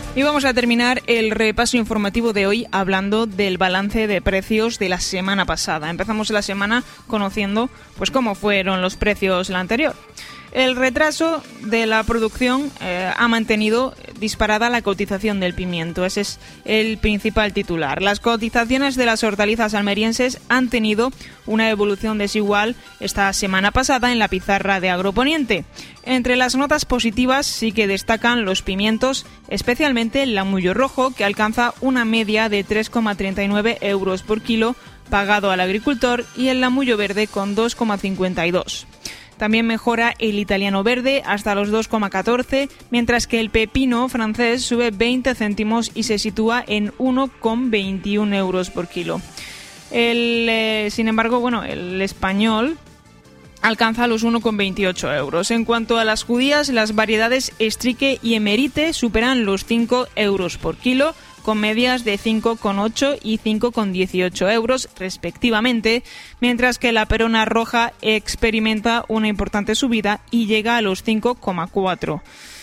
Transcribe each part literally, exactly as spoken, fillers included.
Y vamos a terminar el repaso informativo de hoy hablando del balance de precios de la semana pasada. Empezamos la semana conociendo pues cómo fueron los precios la anterior. El retraso de la producción eh, ha mantenido disparada la cotización del pimiento. Ese es el principal titular. Las cotizaciones de las hortalizas almerienses han tenido una evolución desigual esta semana pasada en la pizarra de Agroponiente. Entre las notas positivas sí que destacan los pimientos, especialmente el lamullo rojo, que alcanza una media de tres coma treinta y nueve euros por kilo pagado al agricultor, y el lamullo verde con dos coma cincuenta y dos. También mejora el italiano verde hasta los dos coma catorce, mientras que el pepino francés sube veinte céntimos y se sitúa en uno coma veintiún euros por kilo. El, eh, sin embargo, bueno, el español alcanza los uno coma veintiocho euros. En cuanto a las judías, las variedades Estrique y Emerite superan los cinco euros por kilo, con medias de cinco coma ocho y cinco coma dieciocho euros respectivamente, mientras que la perona roja experimenta una importante subida y llega a los cinco coma cuatro.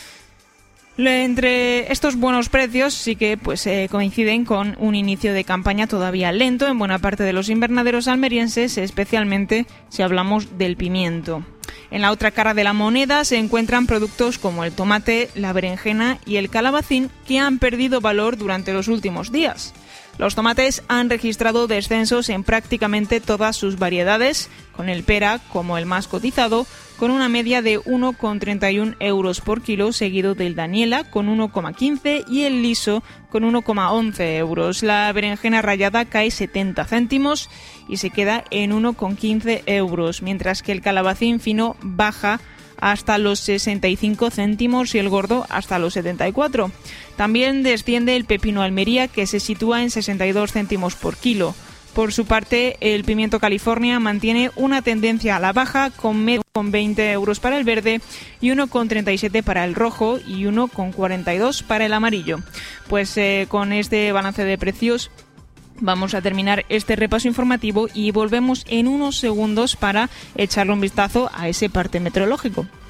Entre estos buenos precios sí que pues eh, coinciden con un inicio de campaña todavía lento en buena parte de los invernaderos almerienses, especialmente si hablamos del pimiento. En la otra cara de la moneda se encuentran productos como el tomate, la berenjena y el calabacín, que han perdido valor durante los últimos días. Los tomates han registrado descensos en prácticamente todas sus variedades, con el pera como el más cotizado, con una media de uno coma treinta y uno euros por kilo, seguido del Daniela con uno coma quince y el liso con uno coma once euros. La berenjena rallada cae setenta céntimos y se queda en uno coma quince euros, mientras que el calabacín fino baja hasta los sesenta y cinco céntimos y el gordo hasta los setenta y cuatro. También desciende el pepino Almería, que se sitúa en sesenta y dos céntimos por kilo. Por su parte, el pimiento California mantiene una tendencia a la baja, con veinte euros para el verde y uno coma treinta y siete para el rojo y uno coma cuarenta y dos para el amarillo. Pues eh, con este balance de precios vamos a terminar este repaso informativo y volvemos en unos segundos para echarle un vistazo a ese parte meteorológico.